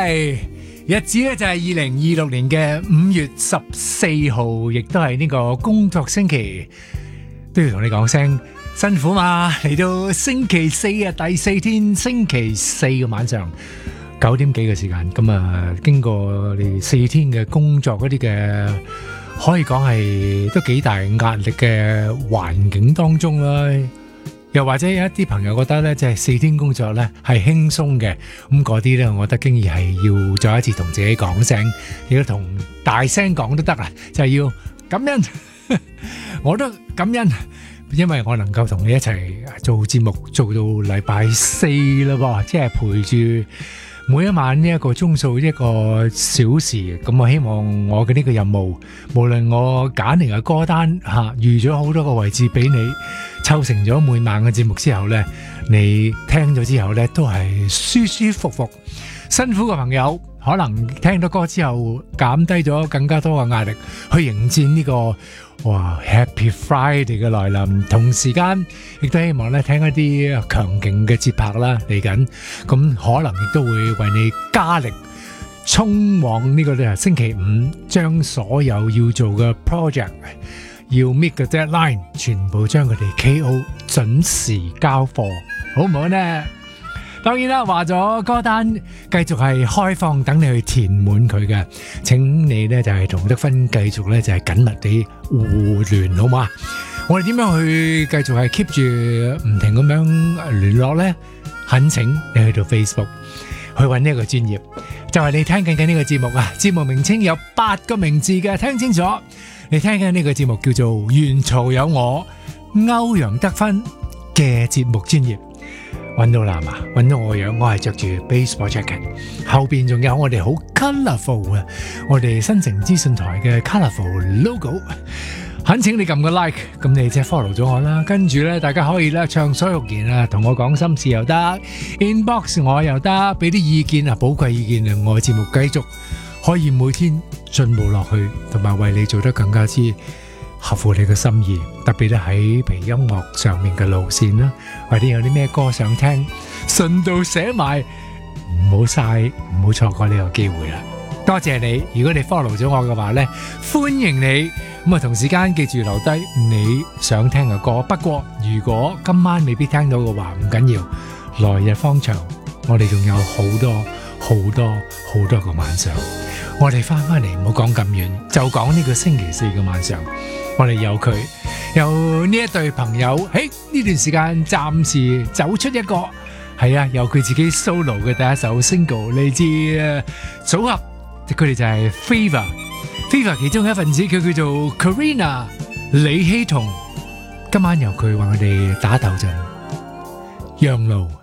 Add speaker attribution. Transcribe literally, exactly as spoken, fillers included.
Speaker 1: 係日子咧就係二零二六年嘅五月十四號，亦都係呢個工作星期，都要同你講聲辛苦嘛。嚟到星期四啊，第四天星期四嘅晚上九點幾嘅時間，咁啊經過你四天嘅工作嗰啲嘅，可以講係都幾大壓力嘅環境當中啦。又或者有一啲朋友覺得咧，即係四天工作咧係輕鬆嘅，咁嗰啲咧，我覺得經已係要再一次同自己講聲，亦都同大聲講都得啊，就係要感恩，我都感恩，因為我能夠同你一齊做節目做到禮拜四啦噃，即係陪住每一晚呢一個鐘數一個小時，咁我希望我嘅呢個任務，無論我揀嚟嘅歌單吓，預咗好多個位置俾你，湊成咗每晚嘅節目之後呢，你聽咗之後呢都係舒舒服服。辛苦嘅朋友可能聽到歌之後減低咗更加多嘅壓力，去迎戰呢個哇 Happy Friday 嘅來臨。同時間亦都希望咧聽一啲強勁嘅節拍啦嚟緊，咁可能亦都會為你加力衝往呢個咧星期五，將所有要做嘅 project 要 meet 嘅 deadline 全部將佢哋 K O 準時交貨，好唔好呢？當然啦，話咗歌單繼續係開放等你去填滿佢嘅，請你呢就係同德芬繼續呢就係緊密地互聯，好嗎？我哋點樣去繼續係 keep 住唔停咁樣聯絡呢？懇請你去到 Facebook 去揾呢一個專頁，就係你聽緊嘅呢個節目啊！節目名稱有八個名字嘅，聽清楚。你聽緊呢個節目叫做《原曹有我》歐陽德芬嘅節目專頁。揾到啦嘛？揾到我樣，我係着住 baseball jacket， 後邊仲有我哋好 colourful 嘅，我哋新城資訊台嘅 colourful logo。懇請你撳個 like， 咁你即係 follow 咗我啦。跟住咧，大家可以咧暢所欲言啊，同我講心事又得 ，inbox 我又得，俾啲意見啊，寶貴意見啊，我嘅節目繼續可以每天進步落去，同埋為你做得更加之合乎你嘅心意，特別咧喺譬如音樂上面嘅路線啦，或者有啲咩歌想聽，順道寫埋，唔好嘥，唔好錯過呢個機會啦。多謝你，如果你 follow 咗我嘅話呢，歡迎你。咁啊，同時間記住留低你想聽嘅歌。不過如果今晚未必聽到嘅話，唔緊要，來日方長，我哋仲有好多好多好多個晚上。我哋翻翻嚟，唔好講咁遠，就講呢個星期四嘅晚上。我哋有佢，有呢一對朋友，喺呢段時間暫時走出一個，係啊，有佢自己 solo 嘅第一首 single 嚟自組合，佢哋就係 Fever，Fever 其中一份子，佢叫做 Karina 李希彤。今晚由佢為我哋打頭陣，讓路。